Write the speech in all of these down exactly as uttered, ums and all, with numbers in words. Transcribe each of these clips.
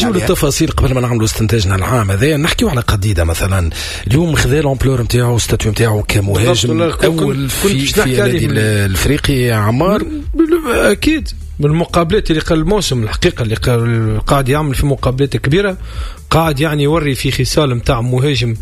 التفاصيل قبل ما نعملوا استنتاجنا العام هذا. نحكيو على قديدة مثلا اليوم خذا لامبلور نتاعو ستاتيو نتاعو كمهاجم اول في في النادي الافريقي عمار. اكيد بالمقابلات اللي قال الموسم الحقيقه اللي قاعد يعمل في مقابلات كبيره، قاعد يعني يوري في خصال متاع مهاجم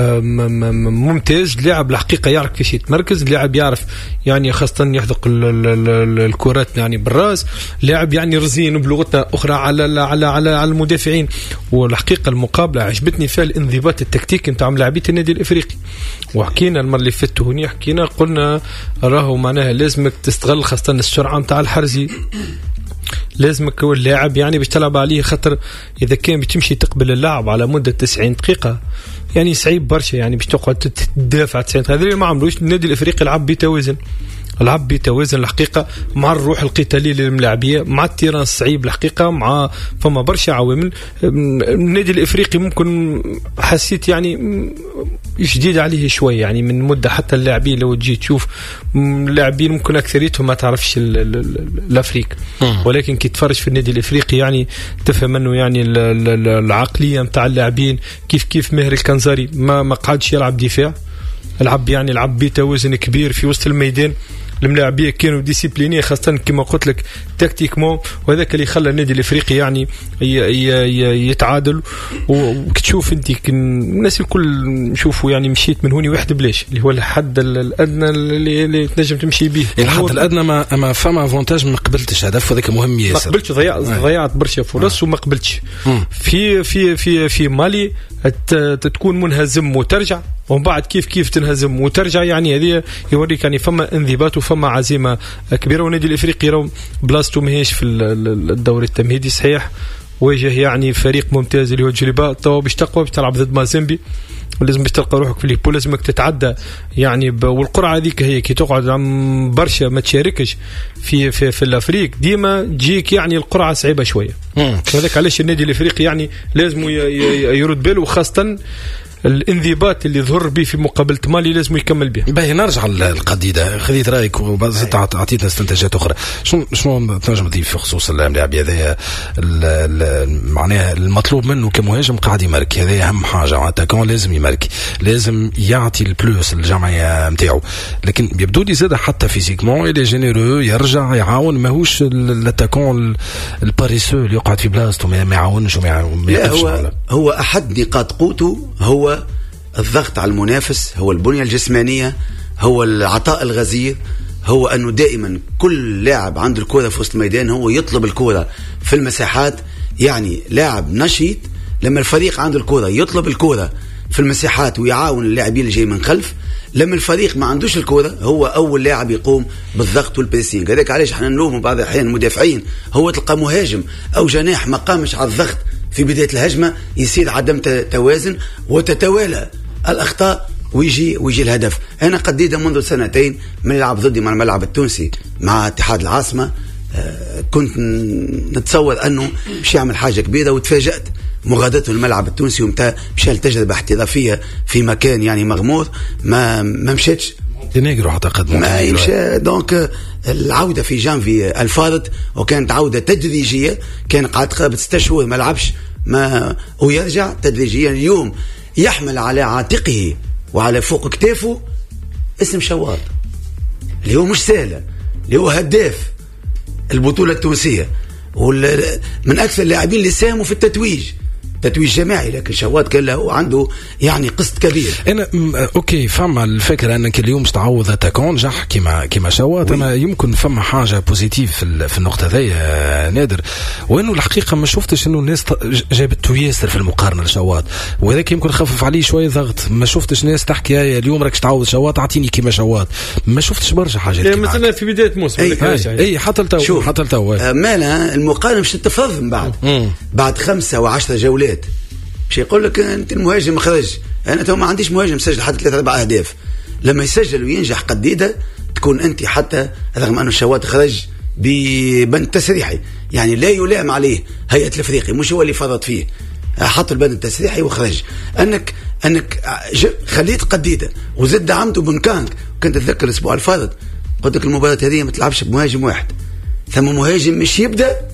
ممتاز. لاعب الحقيقه يعرف كيفاش يتمركز، لاعب يعرف يعني خاصه يحذق الكرات يعني بالراس، لاعب يعني رزين بلغتنا اخرى على على على على المدافعين. والحقيقه المقابله عجبتني فيها الانضباط التكتيكي نتاع لاعبيه النادي الافريقي. وحكينا المره اللي فاتت هوني حكينا قلنا راهو معناها لازمك تستغل خاصه السرعه نتاع الحرزي، لازمك هو اللاعب يعني باش تلعب عليه، خاطر اذا كان بتمشي تقبل اللعب على مده تسعين دقيقه يعني صعيب برشا يعني باش تقعد تدافع تسعين دقيقه. هذا ما عملوش النادي الافريقي، لعب بتوازن، لعب بتوازن الحقيقه مع الروح القتاليه للملاعبيه، مع التيران الصعيب الحقيقه، مع فما برشا عوامل. النادي الافريقي ممكن حسيت يعني جديد عليه شويه يعني من مده، حتى اللاعبين لو تجي تشوف اللاعبين ممكن اكثريتهم ما تعرفش الافريق، ولكن كي تفرج في النادي الافريقي يعني تفهم انه يعني العقليه نتاع اللاعبين كيف كيف ماهر الكنزاري ما ما قعدش يلعب دفاع، لعب يعني لعب بتوازن كبير في وسط الميدان. الملاعبيه كانوا ديسيبلينيه خاصه كما قلت لك تكتيكمون، وهذاك اللي خلى النادي الافريقي يعني يتعادل. وكتشوف انت الناس الكل نشوفوا يعني مشيت من هوني واحد بلاش اللي هو الحد الادنى اللي, اللي تنجم تمشي به. الحد الادنى ما ما فما افونتاج ما قبلتش هدف، وذاك مهم ياسر. ما قبلتش، ضيعت ضيعت برشا فرص وما قبلتش. في في في في مالي تكون منهزم وترجع، ومن بعد كيف كيف تنهزم وترجع، يعني هذه يوريك يعني فما انضباط وفما عزيمه كبيره. والنادي الافريقي راهو بلاصتو ماهيش في الدوري التمهيدي صحيح، واجه يعني فريق ممتاز اللي هو جريبا، تو باش تقوى باش تلعب ضد مازيمبي، ولازم باش تلقى روحك في البول، لازمك تتعدى يعني. والقرعه هذيك هي كي تقعد عم برشا ما تشاركش في في في الافريق ديما تجيك يعني القرعه صعيبه شويه. هذاك علاش النادي الافريقي يعني لازم يرد باله، وخاصه الانضباط اللي ظهر به في مقابلة مالي لازم يكمل به. باهي نرجع للقضية، خذيت رايك وبعد اعطيتنا استنتاجات اخرى. شنو شنو تنجم تضيف في خصوص اللاعب هذا؟ معناها المطلوب منه كمهاجم قاعد يمارك، هذا اهم حاجه. اتاكون لازم يمارك، لازم يعطي البلوس للجمعيه نتاعو، لكن يبدو لي زاد حتى فيزيكمون الي جينيرو، يرجع يعاون، ماهوش الاتاكون الباريسو اللي يقعد في بلاصته ما يعاونش وما يقفش. هو هو احد نقاط قوته هو الضغط على المنافس، هو البنية الجسمانية، هو العطاء الغزير، هو أنه دائما كل لاعب عنده الكرة في وسط الميدان هو يطلب الكرة في المساحات. يعني لاعب نشيط لما الفريق عنده الكرة يطلب الكرة في المساحات ويعاون اللاعبين اللي جاي من خلف. لما الفريق ما عندوش الكرة هو أول لاعب يقوم بالضغط والبريسينج. هذاك علاش احنا نلوم بعض الأحيان المدافعين، هو تلقى مهاجم أو جناح ما قامش على الضغط في بداية الهجمة، يصير عدم توازن وتتوالى الأخطاء ويجي ويجي الهدف. أنا قديدة منذ سنتين من يلعب ضدي مع الملعب التونسي مع اتحاد العاصمة، آه كنت نتصور أنه مش يعمل حاجة كبيرة، وتفاجأت مغادرته الملعب التونسي ومتى مشى تجربة احترافية في مكان يعني مغمور، ما ما مشيتش تناقروا حتى قدموا ما يمشى. دونك العودة في جانفي الفارط، وكانت عودة تدريجية، كان قعد قرابة ستة شهور ما لعبش، ما ويرجع تدريجيا. اليوم يحمل على عاتقه وعلى فوق كتافه اسم شواط اللي هو مش سهل، اللي هو هداف البطولة التونسية ومن أكثر اللاعبين اللي ساهموا في التتويج، تتويج جماعي. لكن شواد كان له عنده يعني قسط كبير. انا اوكي فما الفكره انك اليوم تعوض تكون جح كما كما شواد. انا يمكن فما حاجه بوزيتيف في, في النقطه ذي نادر، وانه الحقيقه ما شفتش انه الناس جابت ياسر في المقارنه لشواد، وهذاك يمكن خفف عليه شويه ضغط. ما شفتش ناس تحكي اليوم راكش تعوض شواد اعطيني كما شواد، ما شفتش برشا حاجات يعني مثلا في بدايه موسم اي, أي حتى التو حتى التو مالا المقارنه مش تتفضل بعد مم. بعد خمسة وعشرة جولات مش يقول لك انت المهاجم خرج. انا تو ما عنديش مهاجم سجل حتى ثلاثة اربع اهداف. لما يسجل وينجح قديده تكون انت حتى رغم انه الشواد خرج ببند تسريحي، يعني لا يلام عليه هيئه الافريقي، مش هو اللي فرط فيه، حط البند التسريحي وخرج. انك انك خليت قديده وزد دعمته بنكانك. كنت اتذكر الاسبوع الفارط قلت لك المباراه هذه ما تلعبش بمهاجم واحد، ثم مهاجم مش يبدا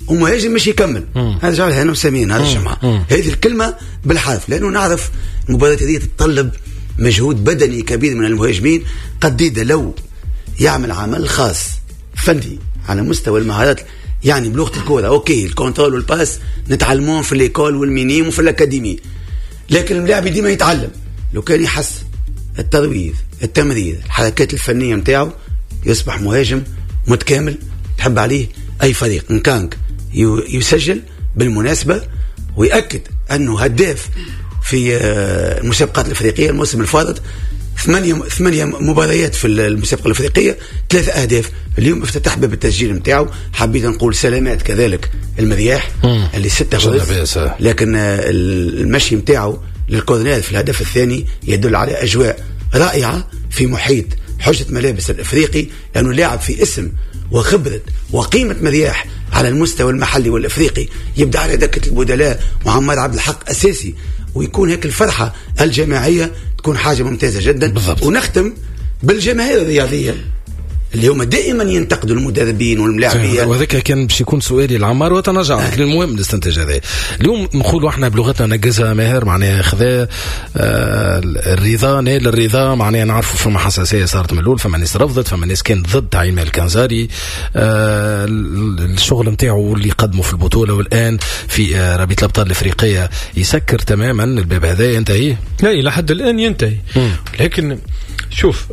ومهاجم مش يكمل. هذا جعلها انا وسامين هذا الجمعه هذه الكلمه بالحرف، لانه نعرف المباريات هذه تتطلب مجهود بدني كبير من المهاجمين. قديده لو يعمل عمل خاص فني على مستوى المهارات، يعني بلغه الكوره اوكي الكونترول والباس نتعلمون في ليكول والمينيم وفي الاكاديمي، لكن اللاعب ديما يتعلم. لو كان يحس الترويض التمرير الحركات الفنيه نتاعو يصبح مهاجم متكامل تحب عليه اي فريق. ان كان يسجل بالمناسبه ويأكد انه هداف في المسابقات الافريقيه الموسم الفارط، ثمانية ثمانية مباريات في المسابقة الأفريقية، ثلاثة أهداف. اليوم افتتح باب التسجيل نتاعو. حبيت نقول سلامات كذلك المرياح اللي ستة غرز، لكن المشي نتاعو للكورنير في الهدف الثاني يدل على أجواء رائعة في محيط حجة ملابس الأفريقي، لأنه يعني لاعب في اسم وخبرة وقيمة مرياح على المستوى المحلي والأفريقي، يبدأ على دكة البدلاء وعمار عبد الحق أساسي، ويكون هيك الفرحة الجماعية تكون حاجة ممتازة جدا. بالضبط. ونختم بالجماهير الرياضية اللي هم دائما ينتقدوا المدربين والملاعبين، وذاك كان باش يكون سؤالي العمار وتنرجع آه. المهم الاستنتاج هذا. اليوم نقولوا احنا بلغتنا نجزها ماهر معناها خذا آه الرضا نال الرضا، معناها نعرفوا فما حساسيه صارت من الاول، فما ناس رفضت، فما ناس كانت ضد تعيين الكنزاري آه الشغل نتاعو اللي قدمه في البطوله والان في آه رابطه الابطال الافريقيه يسكر تماما الباب هذا ينتهي. لا الى حد الان ينتهي. م. لكن شوف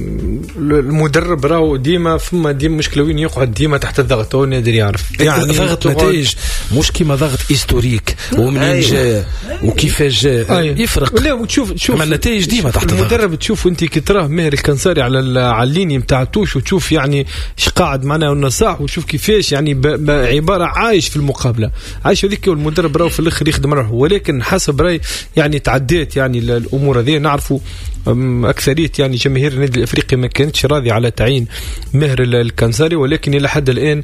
المدرب راهو ديما فما ديما مشكله وين يقعد ديما تحت الضغط، هو نادر يعرف يعني ضغط نتائج مش كيما ضغط هيستوريك ومنين جاء وكيفاش جاء يفرق. لا وتشوف تشوف النتائج ديما تحت الضغط. المدرب تشوف انت كي تراه ماهر الكنزاري على على الليني نتاع توش وتشوف يعني ايش قاعد معناه النصاح، وتشوف كيفاش يعني عباره عايش في المقابله عايش هذيك، والمدرب راهو في الاخر يخدم روحه. ولكن حسب راي يعني تعديت يعني الامور هذه، نعرفوا اكثريه يعني جماهير النادي الافريقي ما كانتش راضي على تعيين ماهر الكنزاري، ولكن الى حد الان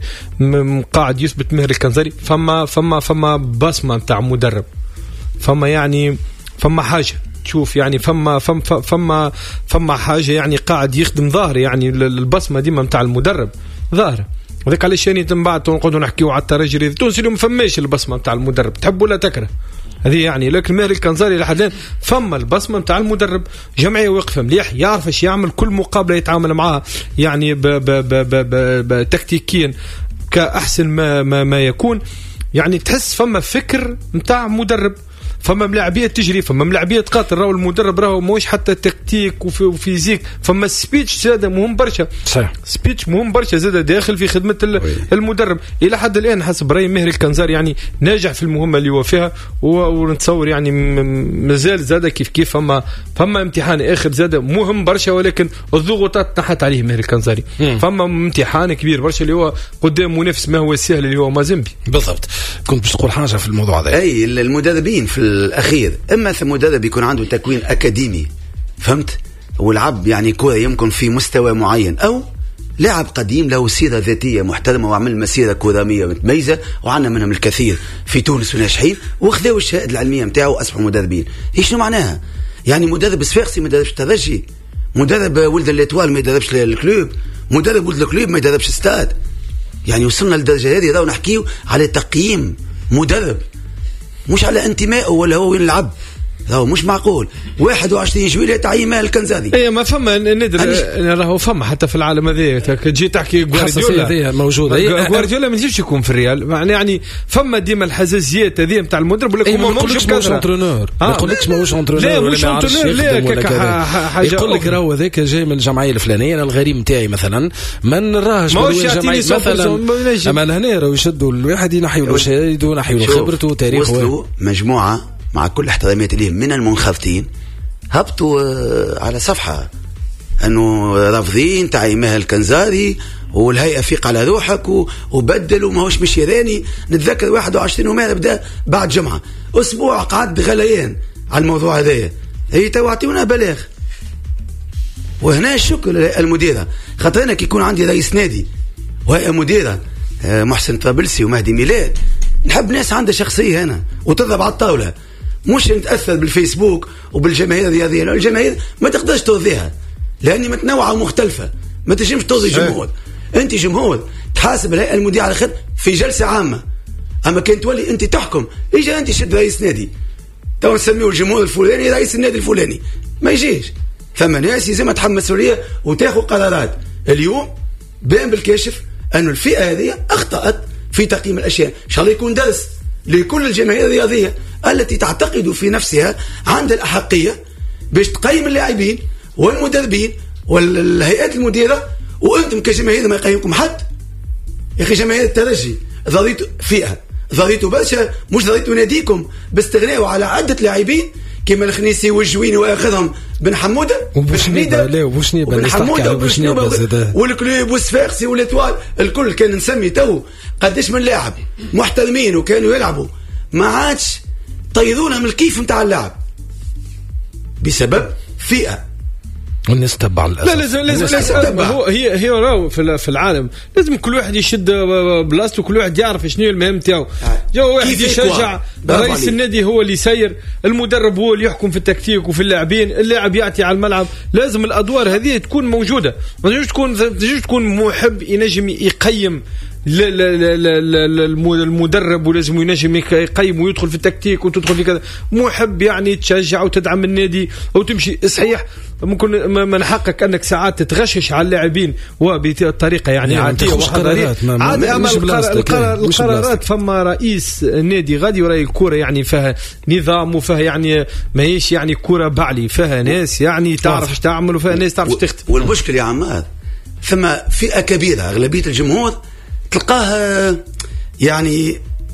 قاعد يثبت ماهر الكنزاري فما فما فما بصمه نتاع مدرب، فما يعني فما حاجه تشوف يعني فما فما فما فما حاجه يعني قاعد يخدم ظاهر، يعني البصمه ديما نتاع المدرب ظاهره. وذاك علاش يعني من بعد نقعدوا نحكيوا على الترجي التونسي ما فماش البصمه نتاع المدرب، تحب ولا تكره هذه يعني. لكن ماهر الكنزاري لحد الان فما البصمه نتاع المدرب، جمعيه واقفه مليح، يعرف ايش يعمل، كل مقابله يتعامل معها يعني ب ب ب ب ب تكتيكيا كاحسن ما ما, ما يكون. يعني تحس فما فكر نتاع مدرب، فما ملاعبيه تجري، فما ملاعبيه تقاتل. راهو المدرب راهو موش حتى تكتيك وفيزيك، فما سبيتش زاد مهم برشا. صحيح سبيتش مهم برشا زاد داخل في خدمه المدرب. الى حد الان حسب راي ماهر الكنزاري يعني ناجح في المهمه اللي هو فيها، ونتصور يعني مازال زاد كيف كيف فما فما امتحان اخر زاد مهم برشا، ولكن الضغوطات نحت عليه ماهر الكنزاري. فما امتحان كبير برشا اللي هو قدام منافس ما هو السهل اللي هو مازيمبي. بالضبط. كنت باش تقول حاجه في الموضوع هذا. اي المدربين في الأخير إما مدرب يكون عنده تكوين أكاديمي فهمت ولعب يعني كورة يمكن في مستوى معين، أو لاعب قديم له سيرة ذاتية محترمة وعمل مسيرة كورامية متميزة وعنا منهم الكثير في تونس وناجحين وخذوا الشهادة العلمية متاعه وأصبحوا مدربين. إيش شنو معناها؟ يعني مدرب صفاقسي ما يدربش ترجي، مدرب ولد الاتوال ما يدربش الكلوب، مدرب ولد الكلوب ما يدربش ستاد. يعني وصلنا للدرجة هذه راهو نحكيو على تقييم مدرب مش على انتمائه ولا هو وين لعب. راهو مش معقول واحد وعشرين جويلية تعيين ماهر الكنزاري. اي ما فما ندر راهو فما حتى في العالم هذا تجي تحكي غوارديولا موجوده. غوارديولا ما يجيش يكون في الريال يعني فما ديما الحساسيات هذه نتاع المدرب، ولا ما يقولكش ماهوش انترونور ما يقولكش ماهوش انترونور لا مش انترونور لا حاجه يقول لك راهو هذاك جاي من الجمعيه الفلانيه، انا الغريم نتاعي مثلا ما نراهش من الجمعيه مثلا، اما هنا راهو يشدوا الواحد ينحيوا له شهادته ونحيوا له خبرته وتاريخه. وصلوا مجموعه مع كل احتراماتي لهم من المنخرطين هبطوا على صفحة أنه رافضين تعيين ماهر الكنزاري والهيئة فيق على روحك وبدلوا ما هوش مش يراني. نتذكر واحد وعشرين وماهر بدأ بعد جمعة أسبوع قعد غليان على الموضوع هذايا، هي توعطيونا بلاغ. وهنا الشكر المديرة، خاطر أنا كي يكون عندي رئيس نادي وهي مديرة محسن طرابلسي ومهدي ميلاد، نحب ناس عندها شخصية هنا وتضرب على الطاولة، مش نتأثر بالفيسبوك وبالجماهير الرياضية. الجماهير ما تقدرش ترضيها لأني متنوعة ومختلفة، ما تجمش ترضي جمهور. أنت جمهور تحاسب الهيئة المديرة على خير في جلسة عامة اما كان تولي انت تحكم اجا انت شد رئيس نادي تو نسميه الجمهور الفلاني رئيس النادي الفلاني ما يجيش. ثم ناس لازم تحمل مسؤوليه وتاخذ قرارات. اليوم بان بالكاشف انه الفئه هذه اخطات في تقييم الاشياء. ان شاء الله يكون درس لكل الجماهير الرياضيه التي تعتقد في نفسها عندها الاحقيه باش تقيم اللاعبين والمدربين والهيئات المديره، وانتم كجماهير ما يقيمكم حد. يا اخي جماهير الترجي ضريتوا فئه، ضريتوا برشا، مش ضريتوا ناديكم باستغناء على عده لاعبين كما الخنيسي والجويني واخرهم بن حموده وبوشنيبه وبوشنيبه بن حموده وبوشنيبه والكلوب والصفاقسي والاتوال الكل كان نسمي تو قداش من لاعب محترمين وكانوا يلعبوا ما عادش طيرونها من الكيف نتاع اللعب بسبب فئه. والناس تتبع لا لازم لازم, لازم هو هي هي راهو في العالم لازم كل واحد يشد بلاصته وكل واحد يعرف شنو المهام تاعو. جو واحد يشجع رئيس النادي هو اللي يسير، المدرب هو اللي يحكم في التكتيك وفي اللاعبين، اللاعب يعطي على الملعب. لازم الادوار هذه تكون موجوده، ما تجيش تكون تجيش تكون محب ينجم يقيم لا لا لا لا المدرب ولازم ينجم يقيم ويدخل في التكتيك وتدخل في كذا. محب يعني تشجع وتدعم النادي وتمشي صحيح. ممكن من حقك انك ساعات تتغشش على اللاعبين وبطريقه يعني عاديه وحضاريه عادي. اما القرارات فما رئيس النادي غادي وراي الكره يعني فيها نظام وفيها يعني ماهيش يعني كره بعلي، فيها ناس يعني تعرف ايش تعمل وفيها ناس تعرف تختم. والمشكله يا عمار ثم فئه كبيره اغلبيه الجمهور تلقاه يعني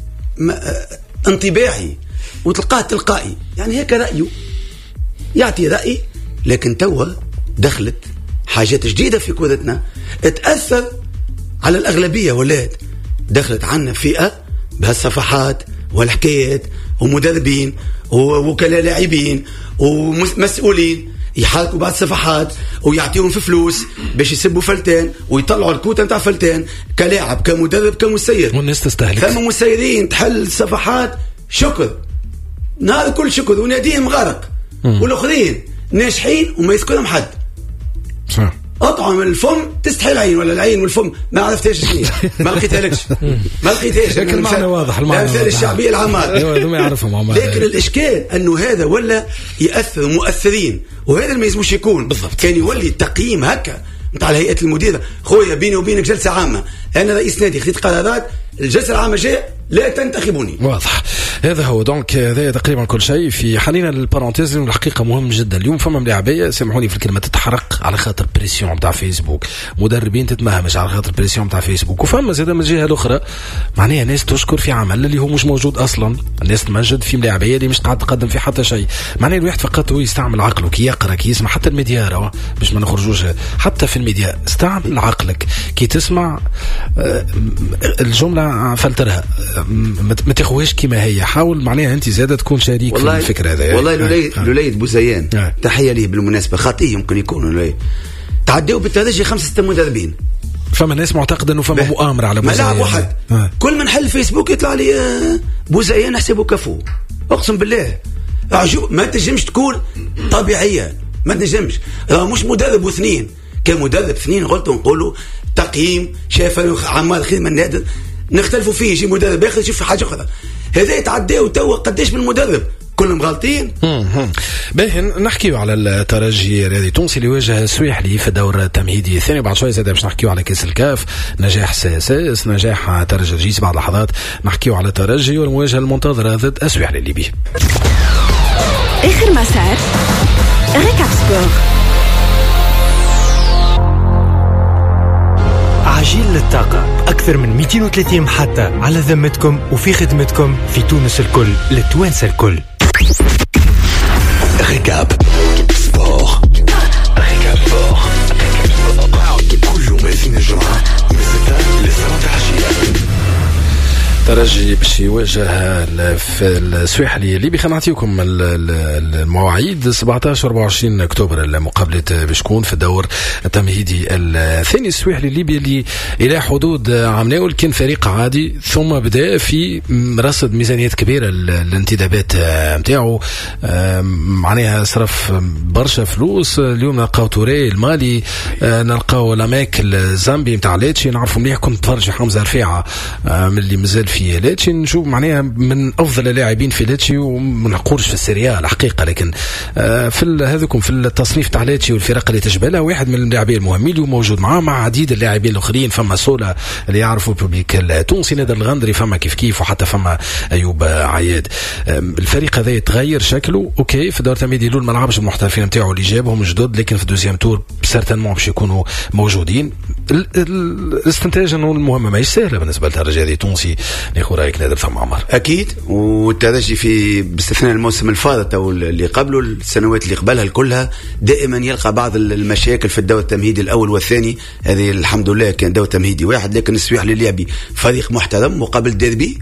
انطباعي وتلقاه تلقائي، يعني هيك رأيه يعطي رأي. لكن توا دخلت حاجات جديدة في كورتنا تأثر على الأغلبية ولاد. دخلت عنا فئة بهالصفحات والحكايات ومدربين ووكلاء لاعبين ومسؤولين يحركوا بعض الصفحات ويعطيهم في فلوس باش يسبوا فلتان ويطلعوا الكوتا نتاع فلتان كلاعب كمدرب كمسير، والناس تستهلك. ثم مسيرين تحل الصفحات شكر نهار كل شكر وناديهم غرق، والاخرين ناجحين وما يذكرهم حد. صح. اطعم الفم تستحي العين ولا العين والفم ما عرفتهاش شنو ما لقيتها لكش ما لقيتهاش. لكن المعنى واضح، المعنى واضح الشعبيه العمار. ايوه ما يعرفهم. لكن الاشكال انه هذا ولا ياثر مؤثرين، وهذا ما يلزمش يكون بالضبط. كان يولي التقييم هكا نتاع الهيئه المديره. خويا بيني وبينك جلسه عامه، انا رئيس نادي خذيت قرارات، الجلسه العامه جاء لا تنتخبوني. واضح. هذا هو دونك هذا تقريبا كل شيء في حالنا. البارونتيز الحقيقه مهم جدا. اليوم فما ملاعبيه سامحوني في الكلمه تتحرق على خاطر بريسيون نتاع فيسبوك، مدربين تتمهمش على خاطر بريسيون نتاع فيسبوك، وفما زاد من الجهه الاخرى معناها ناس تشكر في عمل اللي هو مش موجود اصلا، الناس تمجد في ملاعبيه اللي مش قاعد تقدم في حتى شيء. معناها الواحد فقط هو يستعمل عقله كي يقرا كي يسمع، حتى الميديا راه باش ما نخرجوش حتى في الميديا استعمل عقلك كي تسمع الجمله فلترها ما تاخوهاش كما هي. حاول معناها انت زاده تكون شريك في الفكره هذا. والله لوليد لوليد بوزيان آه. تحيه ليه بالمناسبه، خاطئ يمكن يكونوا لوليد تعدوا بالتدرج خمسه ستة مدربين. فما ناس معتقد انه فما مؤامره على بوزيان. ملاعب واحد آه. كل من حل فيسبوك يطلع لي بوزيان نحسبه كفو، اقسم بالله عجوب. ما تنجمش تكون طبيعيه، ما تنجمش. مش مدرب واثنين، كان مدرب اثنين قلت نقولوا تقييم شاف عمال خدمه نادر نختلفوا فيه، يجي مدرب ياخذ يشوف حاجه اخرى. هذا يتعداو توا قداش من مدرب كلهم غالطين. باهي نحكيو على الترجي الرياضي التونسي اللي واجه السويحلي في الدور التمهيدي الثاني. بعد شويه زاد باش نحكيو على كاس الكاف، نجاح ساساس، نجاح ترجي الجيش. بعد لحظات نحكيو على الترجي والمواجهه المنتظره ضد السويحلي الليبي. اخر مسار ريكاب سبور. عجيل للطاقة، أكثر من مئتين وثلاثين محطة على ذمتكم وفي خدمتكم في تونس الكل للتوانسة الكل. ريكاب سبور. ريكاب سبور. كل يوم اثنين الجمعة من ستة للسبعة عشية. ترجي باش يواجه في السويحلي الليبي. خلينا نعطيكم المواعيد. سبعطاش وأربعة وعشرين أكتوبر المقابلة باش تكون في الدور التمهيدي الثاني. السويحلي الليبي اللي إلى حدود عام ناول كان فريق عادي، ثم بدأ في رصد ميزانيات كبيرة الانتدابات نتاعو، معناها صرف برشا فلوس. اليوم نلقاو توري المالي، نلقاو لاماك الزامبي نتاع لاتشي. نعرفوا مليح كنت تفرج في حمزة رفيعة من اللي مازال في لاتشي نشوف معناها من افضل اللاعبين في لاتشي، وما نقولش في السيريا الحقيقه، لكن في هذوكم في التصنيف تاع لاتشي والفرق اللي تشبه واحد من اللاعبين المهمين اللي موجود معاه مع عديد اللاعبين الاخرين. فما سولا اللي يعرفوا البوبليك التونسي، نادر الغندري، فما كيف كيف، وحتى فما ايوب عياد. الفريق هذا يتغير شكله اوكي في دور تمهيدي لول، ما لعبش المحترفين نتاعو اللي جابهم جدد، لكن في الدوزيام تور سيرتانمون باش يكونوا موجودين. الاستنتاج انه المهمه ماهيش سهله بالنسبه للترجي هذه التونسي. ناخذ رايك نادر ثم عمر. اكيد، والترجي في باستثناء الموسم الفاضل او اللي قبله السنوات اللي قبلها كلها دائما يلقى بعض المشاكل في الدور التمهيدي الاول والثاني. هذه الحمد لله كان دور تمهيدي واحد، لكن السويح للعبي فريق محترم مقابل ديربي.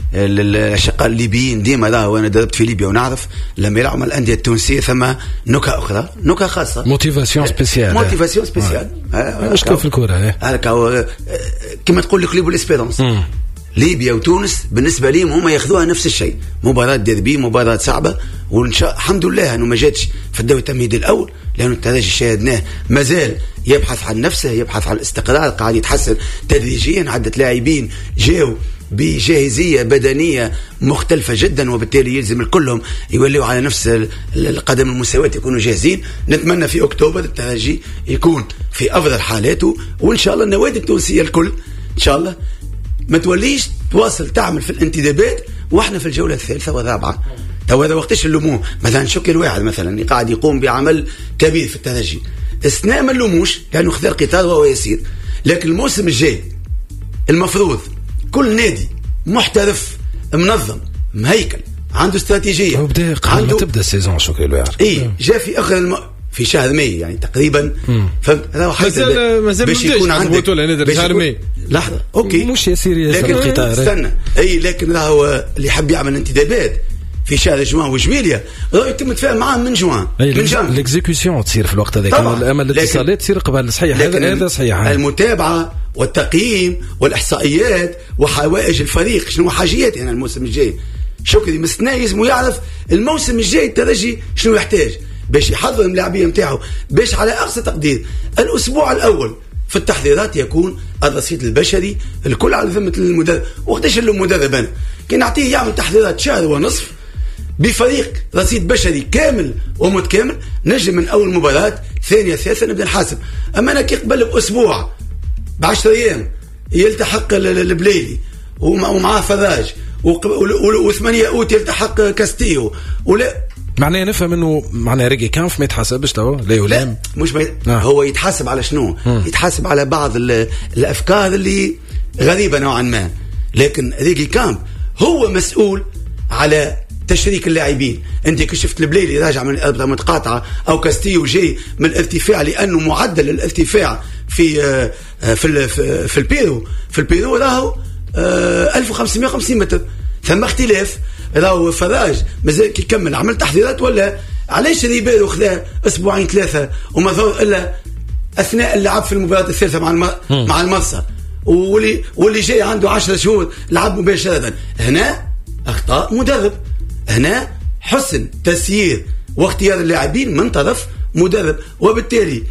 الاشقاء الليبيين ديما راه، وانا دربت في ليبيا ونعرف لما يلعبوا مع الانديه التونسيه ثم نكهه اخرى، نكهه خاصه، موتيفاسيون سبيسيال موتيفاسيون سبيسيال مشكل في الكره هكا كما تقول لك ليبو الاسبيرونس. ليبيا وتونس بالنسبه لهم هما ياخذوها نفس الشيء، مباراه ديربي، مباراه صعبه، وان شاء الحمد لله انه ما جاتش في الدوري التمهيدي الاول، لانه الترجي شاهدناه مازال يبحث عن نفسه، يبحث عن الاستقرار، قاعد يتحسن تدريجيا. عدة لاعبين جاوا بجاهزيه بدنيه مختلفه جدا، وبالتالي يلزم الكلهم يوليوا على نفس القدم المساواة، يكونوا جاهزين. نتمنى في اكتوبر الترجي يكون في افضل حالاته، وان شاء الله النوادي التونسيه الكل ان شاء الله ما توليش تواصل تعمل في الانتدابات واحنا في الجوله الثالثه والرابعه. تو هذا وقتش اللوموه، مثلا شكل الواحد مثلا قاعد يقوم بعمل كبير في الترجي، اثناء ما نلوموش لانه خذ القطار وهو يسير. لكن الموسم الجاي المفروض كل نادي محترف منظم مهيكل عنده استراتيجيه، وبدا قبل ما تبدا السيزون شكل الواحد اي جاء في اخر الم... في شهر ماي يعني تقريبا، فهمت؟ هذا مازال مازال باش يكون عندك بطوله نادر شهر ماي. لحظه اوكي مش يسير ياسر لكن القطار، استنى اي لكن راهو اللي يحب يعمل انتدابات في شهر جوان وجويليا راه يتم التفاهم معاه من جوان، من جان ليكزيكسيون تصير في الوقت هذاك، اما الاتصالات تصير قبل. صحيح هذا هذا صحيح. المتابعه والتقييم والاحصائيات وحوائج الفريق شنو حاجيات هنا الموسم الجاي. شكري مستناي لازم يعرف الموسم الجاي الترجي شنو يحتاج باش يحضر الملاعبيه نتاعو، باش على اقصى تقدير الاسبوع الاول في التحضيرات يكون الرصيد البشري الكل على ذمه المدرب. وقتاش المدرب انا كي نعطيه يعمل تحضيرات شهر ونصف بفريق رصيد بشري كامل ومتكامل، نجم من اول مباراه ثانيه ثالثه نبدا نحاسب. اما انا كي قبل باسبوع بعشر ايام يلتحق البليلي ومعاه فراج وثمانية اوت يلتحق كاستيو ولا معناه نفهم انه معناه ريجي كانف ما يتحاسبش تو لا يلام مش ما آه. هو يتحاسب على شنو؟ م. يتحاسب على بعض الافكار اللي غريبه نوعا ما، لكن ريجي كامب هو مسؤول على تشريك اللاعبين. انت كي شفت البليلي راجع من الاربطه متقاطعه او كاستيو جاي من الارتفاع، لانه معدل الارتفاع في في في البيرو في البيرو راهو ألف وخمسمائة وخمسين متر، ثم اختلاف. راهو فراج مازال كي يكمل عمل تحضيرات، ولا علاش ريبيرو خذا اسبوعين ثلاثه وما ظهر الا اثناء اللعب في المباراه الثالثه مع الم... مع المرسى، واللي واللي جاي عنده عشرة شهور لعب مباشره. هنا اخطاء مدرب، هنا حسن تسيير واختيار اللاعبين من طرف مدرب، وبالتالي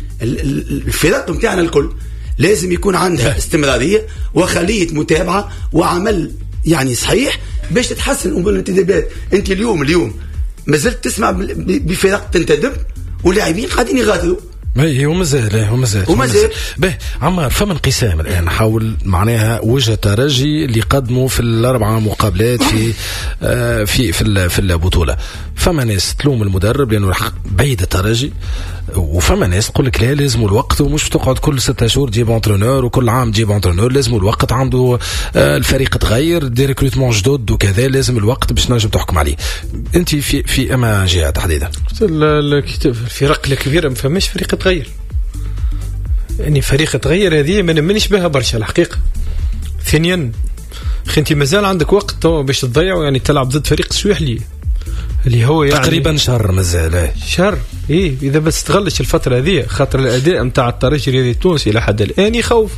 الفرق نتاعنا الكل لازم يكون عندها استمراريه وخليه متابعه وعمل يعني صحيح باش تتحسن امور الانتدابات. انت اليوم اليوم ما زلت تسمع بفرق تنتدب ولاعبين قاعدين يغادروا. اي هو مازال هو مازال ومازال به عمار. فما انقسام الان حول معناها وجه الترجي اللي قدموا في الاربعه مقابلات في آه في في في البطوله. فما ناس تلوم المدرب لانه بعيد الترجي، وفما ناس تقول لك لا لازم الوقت، ومش تقعد كل ستة شهور تجيب انترونور وكل عام تجيب انترونور، لازم الوقت. عنده آه الفريق تغير، دي ريكروتمون جدد وكذا، لازم الوقت باش نجم تحكم عليه. انت في في اما جهه تحديدا الفرق الكبيره ما فماش فريق تغير، يعني فريق تغير هذه ما نمنش بها برشا الحقيقه. ثانيا انت مازال عندك وقت تو باش تضيع، يعني تلعب ضد فريق سويحلي اللي هو يعني تقريبا شهر مازال شهر. ايه اذا بس تغلش الفتره هذه، خاطر الاداء نتاع الترجي التونسي الى حد الان يخوف.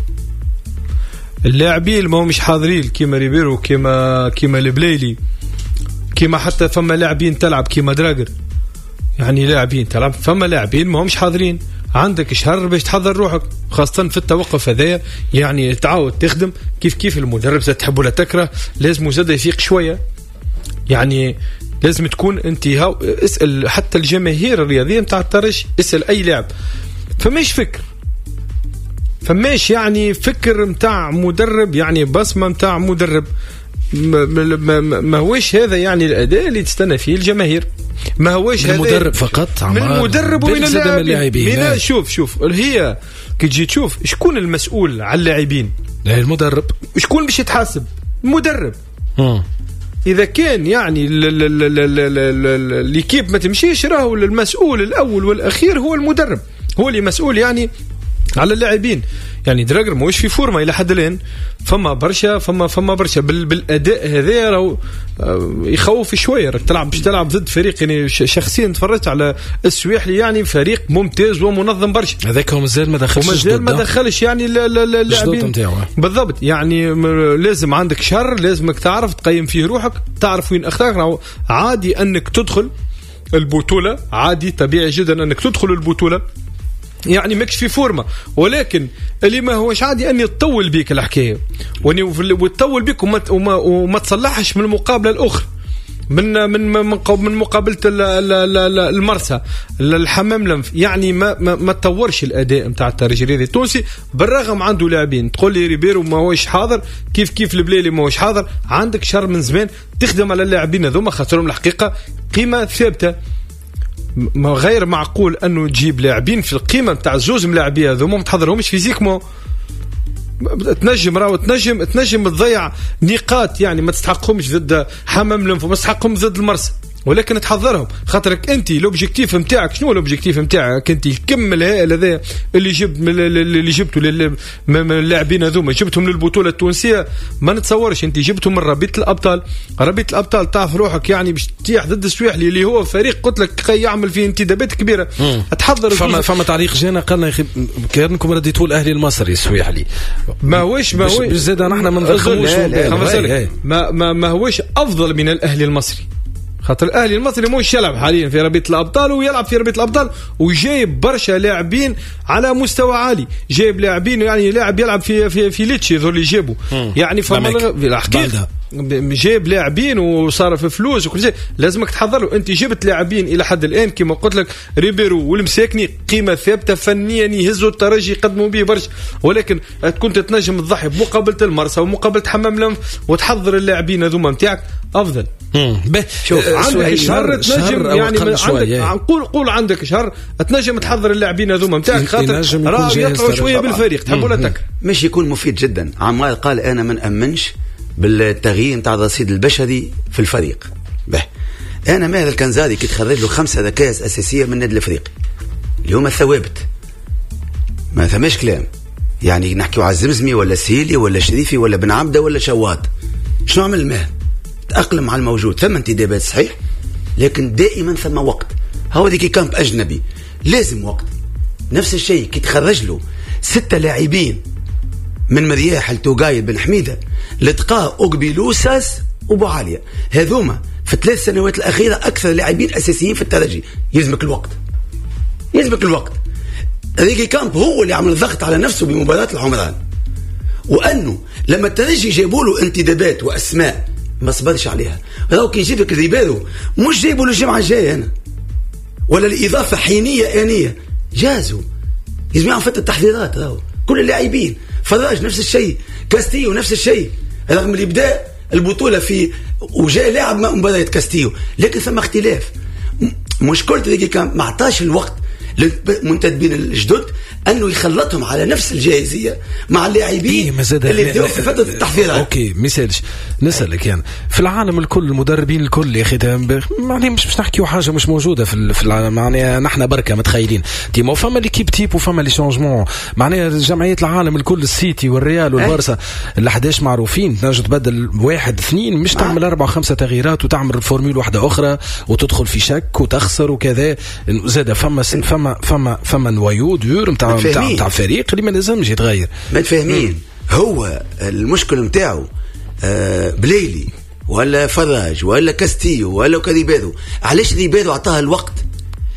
اللاعبين ما همش حاضرين كيما ريبيرو كيما كيما البليلي، كيما حتى فما لاعبين تلعب كيما دراجر يعني لاعبين تلعب، فما لاعبين ما همش حاضرين، عندك شهر باش تحضر روحك، خاصة في التوقف هذايا يعني تعاود تخدم كيف كيف المدرب زاد تحب ولا تكره، لازم زاد يفيق شوية، يعني لازم تكون انت هاو. اسأل حتى الجماهير الرياضية متاع الترجي، اسأل أي لاعب، فماش فكر، فماش يعني فكر متاع مدرب، يعني بصمة متاع مدرب، ما, ما, ما هوش هذا يعني الأداء اللي تستنى فيه الجماهير، ما هوش هذا المدرب فقط، من المدرب ومن اللاعبين. شوف شوف هي كي تجي تشوف شكون المسؤول على اللاعبين، المدرب. شكون باش يتحاسب؟ المدرب. م. إذا كان يعني ليكيب ما تمشيش، راهو المسؤول الأول والأخير هو المدرب، هو اللي مسؤول يعني على اللاعبين. يعني دراجر موش في فورمه الى حد الان، فما برشا فما فما برشا بالاداء هذا راهو يخوف شويه. راك تلعب باش تلعب ضد فريق، يعني شخصيا تفرجت على السويحلي، يعني فريق ممتاز ومنظم برشا، هذاك هو مازال ما دخلش ومازال ما دخلش يعني اللاعبين بالضبط. يعني لازم عندك شهر، لازمك تعرف تقيم فيه روحك، تعرف وين اخطاك. عادي انك تدخل البطوله، عادي طبيعي جدا انك تدخل البطوله يعني ماكش في فورمه، ولكن اللي ما هوش عادي اني تطول بيك الحكايه، وتطول بيك وما, وما, وما تصلحش من المقابله الاخرى، من من من مقابله المرسى الحمام لنف. يعني ما ما, ما تطورش الاداء نتاع الترجي الرياضي التونسي، بالرغم عنده لاعبين. تقول لي ريبيرو ما هوش حاضر، كيف كيف البليلي ما هوش حاضر، عندك شهر من زمان تخدم على اللاعبين هذوما، خاطرهم الحقيقه قيمه ثابته. ما غير معقول انه تجيب لاعبين في القيمه نتاع زوز ملاعبيه هذوما ما تحضرهمش فيزيكمون. تنجم راهو تنجم تنجم تضيع نقاط، يعني ما تستحقهمش ضد حمام لنفو، ما تستحقهم ضد المرسى، ولكن تحضرهم خاطرك انت لوبجيكتيف نتاعك. شنو لوبجيكتيف نتاعك انت؟ الكم الهائل هذا اللي جبت اللي جبته من اللاعبين هذوما، جبتهم للبطوله التونسيه، ما نتصورش انت جبتهم من ربيط الابطال. ربيط الابطال تعرف روحك يعني باش تطيح ضد السويحلي اللي هو فريق قلت لك يعمل فيه انتدابات كبيره. تحضر فما فما تعليق جانا قالنا يا اخي كانكم رديتوا الاهلي المصري السويحلي، ما هوش ما هوش زاد نحن ما نضخموش، ما ما ما هوش افضل من الاهلي المصري، خاطر الاهلي المصري موش يلعب حاليا في ربيط الابطال، ويلعب في ربيط الابطال وجايب برشا لاعبين على مستوى عالي، جايب لاعبين يعني لاعب يلعب في في في ليتشي ذو اللي جابوا يعني فما الحقيقه جايب لاعبين وصار فلوس وكل شيء. لازمك تحضر له. انت جبت لاعبين الى حد الان كما قلت لك ريبيرو والمساكني قيمه ثابته فنيا يهزوا الترجي يقدموا به برشا، ولكن كنت تنجم تضحي بمقابله المرسى ومقابله حمام لنف وتحضر اللاعبين هذوما نتاعك افضل. شوف عندك شهر تنجم يعني عندك نقول قول عندك شهر تنجم تحضر اللاعبين هذوما نتاعك، خاطر راه يطلعوا شويه بالفريق تحب ولا تكره، مش يكون مفيد جدا. عمال قال انا ما نامنش بالتغيير نتاع الرصيد البشري في الفريق. به انا ماهر الكنزاري كي تخرج له خمسه ركائز اساسيه من النادي الافريقي اللي هما الثوابت، ما ثماش كلام. يعني نحكيو على الزمزمي ولا سيلي ولا شريفي ولا بن عبده ولا شواد، شنو عمل ماهر؟ تأقلم على الموجود. ثم انتدابات صحيح، لكن دائما ثم وقت. هو ديكي كامب أجنبي لازم وقت. نفس الشيء كي تخرج له ستة لاعبين من مرياح التوغاي بن حميدة لتقاه أوغبيلوساس وبوعالية، هذوما في الثلاث سنوات الأخيرة أكثر لاعبين أساسيين في الترجي. يلزمك الوقت، يلزمك الوقت. ريكي كامب هو اللي عمل ضغط على نفسه بمباراة العمران، وأنه لما الترجي جابوا له انتدابات وأسماء ما صبرش عليها. راهو كي يجيبك ريبيرو مش جايبوا للجمعة الجاية هنا، ولا الإضافة حينية آنية، جازوا يجمعوا فترة التحضيرات. راهو كل اللاعبين فراج نفس الشيء، كاستيو نفس الشيء، رغم اللي بدأ البطولة في وجاء لاعب مباراة كاستيو، لكن ثم اختلاف. مشكلة ريكي كان ما عطاش الوقت للمنتدبين الجدد انه يخلطهم على نفس الجاهزيه مع اللاعبين اللي بداوا في فتره التحضيرات. اوكي مثالش نسالك يعني في العالم الكل المدربين الكل يا اخي يعني مش مش نحكيو حاجه مش موجوده في في العالم، معناها نحن بركه متخيلين تيمو فما ليكيب تيب وفما لي شونجمون، معناها جمعيه العالم الكل السيتي والريال والبارسا ال احداش معروفين، تنجم تبدل واحد اثنين مش تعمل اربع خمسه تغييرات وتعمل فورميل واحده اخرى وتدخل في شك وتخسر وكذا. زاد فما فما فما فما نوايو دور نتاع نتاع فريق اللي ما لازمش يتغير. ما تفهمين هو المشكل نتاعو آه بليلي ولا فراج ولا كاستيو ولا كريبيرو. علاش ريبيرو عطاها الوقت؟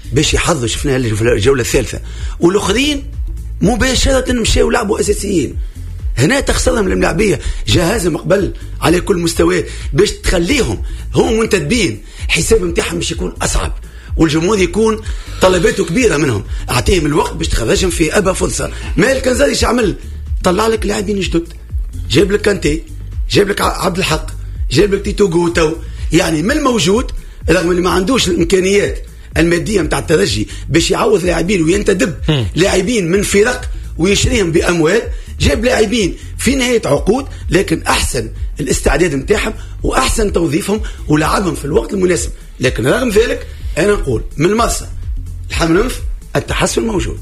باش يحظوا، شفناها في الجوله الثالثه، والاخرين مباشره مشاو لعبوا اساسيين. هنا تخسرهم الملاعبيه جهازهم قبل على كل مستوى باش تخليهم هم منتدبين، حساب نتاعهم باش يكون اصعب، والجمهور يكون طلباته كبيره منهم، اعطيهم الوقت باش تخرجهم في ابا فرصه. ما الكنزاري ايش عمل؟ طلع لك لاعبين جدد، جاب لك كانتي، جاب لك عبد الحق، جاب لك تيتو جوتو، يعني من الموجود رغم اللي ما عندوش الامكانيات الماديه نتاع الترجي باش يعوض لاعبين وينتدب لاعبين من فرق ويشريهم باموال، جاب لاعبين في نهايه عقود لكن احسن الاستعداد نتاعهم واحسن توظيفهم ولعبهم في الوقت المناسب. لكن رغم ذلك انا نقول من مرسى الحمنف التحسن موجود.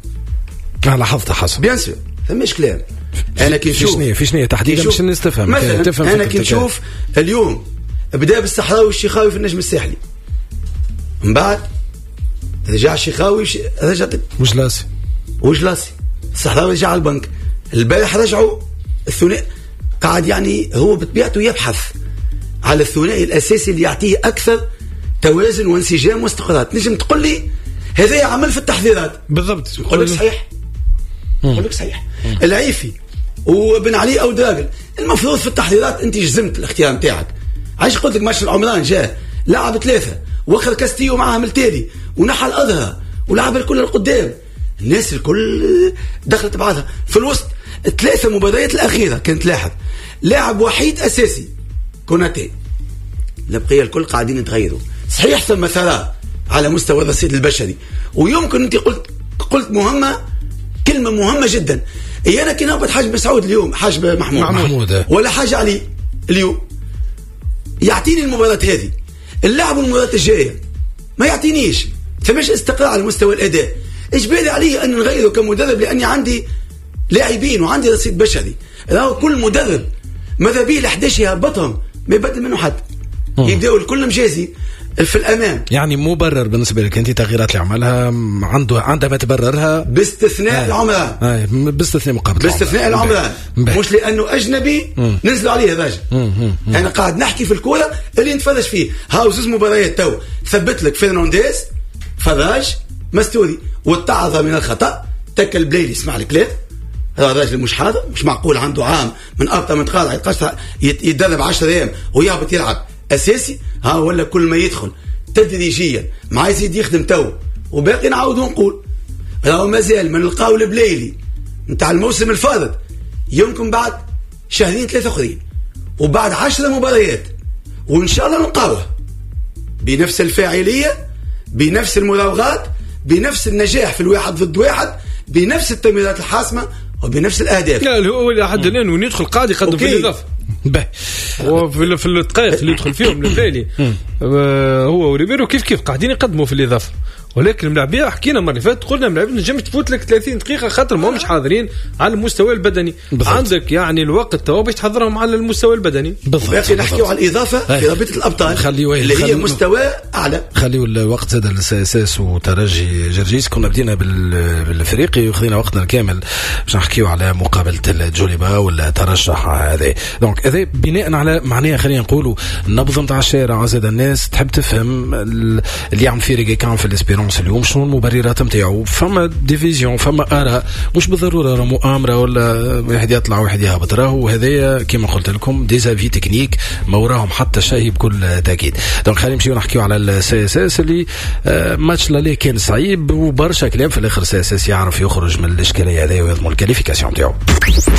انا لاحظت تحسن بيان سور، فماش كلام. انا كي نشوف في شنو تحديدا باش نستفهم مثلا تفهم انا كي نشوف اليوم بدا بالصحراوي والشيخاوي في النجم الساحلي، من بعد رجع الشيخاوي رجع وجلاسي وجلاسي الصحراوي رجع على البنك، البارح رجعوا الثنائي، قاعد يعني هو بطبيعته يبحث على الثنائي الاساسي اللي يعطيه اكثر توازن وانسجام واستقرار. تنجم تقول لي هذا عمل في التحضيرات بالضبط، نقول لك صحيح، نقول لك صحيح. العيفي وبن علي او دراجل المفروض في التحضيرات انت جزمت الاختيار نتاعك. عايش قلت لك ماتش العمران جاء لعب ثلاثه واخر كاستيو معاهم التالي ونحى الاظهر ولعب الكل القدام، الناس الكل دخلت بعضها في الوسط. الثلاثه مباريات الاخيره كانت لاحظ لاعب وحيد اساسي كوناتي، البقيه الكل قاعدين يتغيروا. صحيح ثم ثراء على مستوى الرصيد البشري، ويمكن انت قلت قلت مهمه كلمه مهمه جدا. اي انا كي نهبط حاج مسعود اليوم، حاج محمود, محمود ولا حاج علي اليوم يعطيني المباراه هذه، اللاعب المباراه الجايه ما يعطينيش، فماش استقرار على مستوى الاداء. اجباري علي ان نغيره كمدرب لاني عندي لاعبين وعندي رصيد بشري. راهو كل مدرب ماذا بيه ال11 يهبطهم ما يبدل منه حد، يبداوا الكل مجازي في الامام. يعني مبرر بالنسبه لك انت تغييرات اللي عملها عنده عندها ما تبررها باستثناء آه. العمران آه. باستثناء مقابله باستثناء العمران، مش لانه اجنبي نزلوا عليه الراجل. انا قاعد نحكي في الكوره اللي نتفرج فيه. هاو زوز مباريات تو ثبت لك فرنانديز فراج مستوري والتعظ من الخطا، تكل بليلي اسمع الكلام. هذا الراجل مش حاضر، مش معقول عنده عام من ابطا من تقاطع يتدرب عشرة ايام ويهبط يلعب اساسي. ها ولا كل ما يدخل تدريجيا مع يزيد يخدم تو. وباقي نعاود ونقول راهو مازال من نلقاو البليلي نتاع الموسم الفارط يمكن بعد شهرين ثلاثه اخرين وبعد عشرة مباريات، وان شاء الله نلقاوه بنفس الفاعليه بنفس المراوغات بنفس النجاح في الواحد ضد واحد بنفس التمريرات الحاسمه وبنفس الاهداف. لا هو لحد الان وندخل قاعد يقدم في الاضافه به وفي في الدقائق اللي يدخل فيهم البالي هو وريبيرو كيف كيف قاعدين يقدموا في الاضافه. ولكن الملاعبيه حكينا المره اللي فاتت قلنا الملاعبين نجم تفوت لك ثلاثين دقيقه خاطر ما همش حاضرين على المستوى البدني بالضبط. عندك يعني الوقت تو باش تحضرهم على المستوى البدني بالضبط. باقي نحكيو على الاضافه في رابطه الابطال خليوه اللي هي مستوى اعلى. خليو الوقت زاد الساساس وترجي جرجيس. كنا بدينا بالافريقي وخذينا وقتنا كامل باش نحكيو على مقابله الجوليبا والترشح هذا. دونك هذا بناء على معناها خلينا نقولوا النبض نتاع الشارع زاد الناس تحب تفهم اللي عم في ريغي كان في الاسبيرونس اليوم شنو المبررات نتاعو. فما ديفيزيون فما اراء مش بالضروره راه مؤامره ولا واحد يطلع واحد يهبط. راهو هذايا كما قلت لكم ديزافي تكنيك ما وراهم حتى شيء بكل تاكيد. دونك خلينا نمشيو نحكيو على السي اس اس اللي آه ماتش لالي كان صعيب وبرشا كلام في الاخر. السي اس اس يعرف يخرج من الاشكاليه هذه ويضمن الكاليفيكاسيون نتاعو.